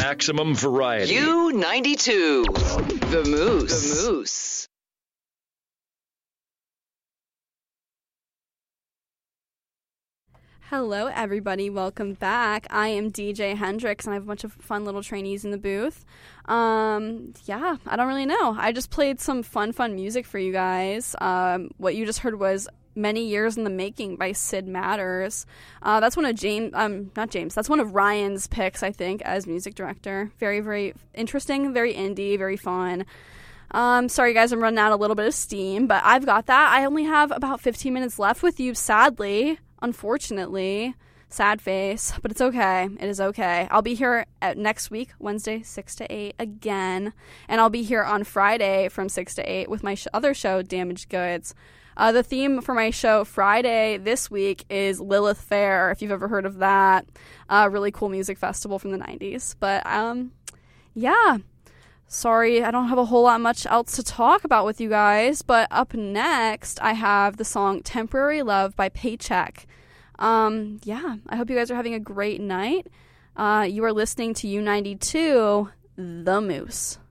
maximum variety. U92, The Moose. The Moose. Hello, everybody. Welcome back. I am DJ Hendrix, and I have a bunch of fun little trainees in the booth. Yeah, I don't really know. I just played some fun music for you guys. What you just heard was Many Years in the Making by Sid Matters. That's one of that's one of Ryan's picks, I think, as music director. Very, very interesting, very indie, very fun. Sorry guys, I'm running out a little bit of steam, but I've got that. I only have about 15 minutes left with you, sadly. Unfortunately, sad face, but it's okay. It is okay. I'll be here next week, Wednesday, 6 to 8 again, and I'll be here on Friday from 6 to 8 with my other show, Damaged Goods. The theme for my show Friday this week is Lilith Fair, if you've ever heard of that. Really cool music festival from the 90s. But, yeah. Sorry, I don't have a whole lot much else to talk about with you guys, but up next, I have the song Temporary Love by Paycheck. Yeah, I hope you guys are having a great night. You are listening to U92, The Moose.